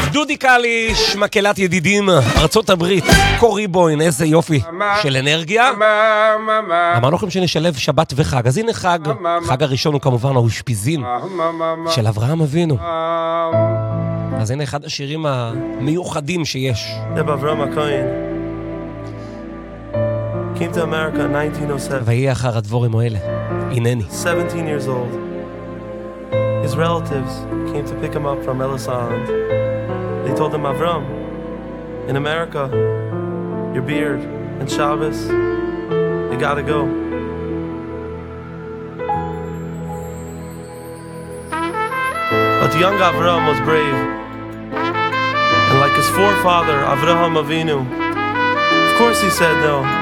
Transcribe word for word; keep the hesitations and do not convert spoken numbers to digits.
דודי קליש, מקהלת ידידים, ארצות הברית, קורי בוין, איזה יופי של אנרגיה. אמרנו לכם שנשלב שבת וחג, אז הנה חג, חג הראשון הוא כמובן האושפיזין של אברהם אבינו. אז הנה אחד השירים המיוחדים שיש. זה באברהם הכהן. Came to America in nineteen oh seven. ויהי אחר הדבורים האלה, הנני. seventeen years old. His relatives came to pick him up from Elisand. They told him, Avram, in America, your beard and Shabbos, you gotta go. But the young Avram was brave. And like his forefather, Avraham Avinu, of course he said no.